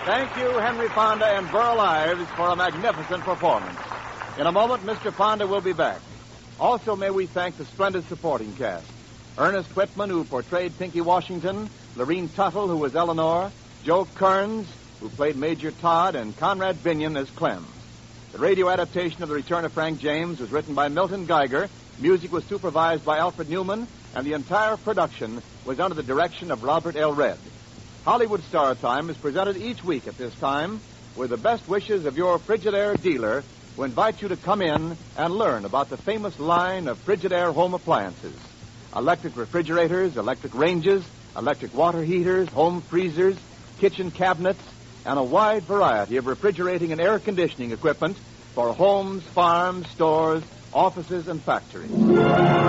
Thank you, Henry Fonda and Burl Ives, for a magnificent performance. In a moment, Mr. Fonda will be back. Also, may we thank the splendid supporting cast. Ernest Whitman, who portrayed Pinky Washington, Lorene Tuttle, who was Eleanor, Joe Kearns, who played Major Todd, and Conrad Binion as Clem. The radio adaptation of The Return of Frank James was written by Milton Geiger, music was supervised by Alfred Newman, and the entire production was under the direction of Robert L. Redd. Hollywood Star Time is presented each week at this time with the best wishes of your Frigidaire dealer, who invite you to come in and learn about the famous line of Frigidaire home appliances. Electric refrigerators, electric ranges, electric water heaters, home freezers, kitchen cabinets, and a wide variety of refrigerating and air conditioning equipment for homes, farms, stores, offices, and factories.